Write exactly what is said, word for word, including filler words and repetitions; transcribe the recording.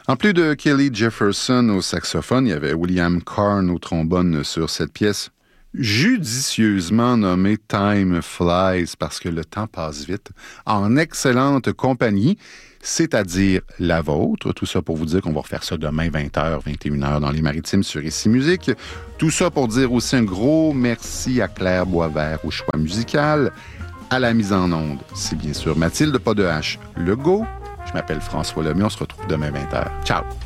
En plus de Kelly Jefferson au saxophone, il y avait William Carn au trombone sur cette pièce, judicieusement nommée Time Flies, parce que le temps passe vite, en excellente compagnie, c'est-à-dire la vôtre. Tout ça pour vous dire qu'on va refaire ça demain, vingt heures, vingt et une heures dans les Maritimes sur Ici Musique. Tout ça pour dire aussi un gros merci à Claire Boisvert au choix musical. À la mise en onde, c'est bien sûr Mathilde, pas de H, Legault. Je m'appelle François Lemay, on se retrouve demain vingt heures. Ciao!